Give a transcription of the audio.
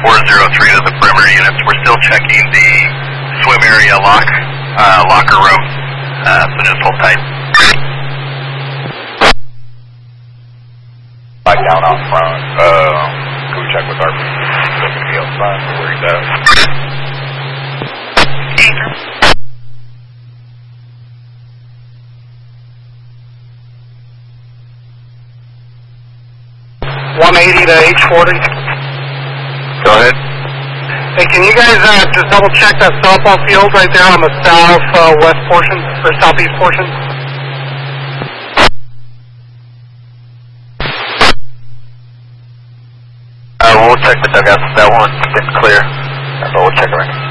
403 to the perimeter units. We're still checking the swim area locker room. So just hold tight. Back down out front. Can we check with our looking to be out front or where he's at? Ether. 180 to H40. Go ahead. Hey, can you guys just double check that softball field right there on the southwest portion or southeast portion? We'll check the dugouts. That one's getting clear. That's what we'll check right now.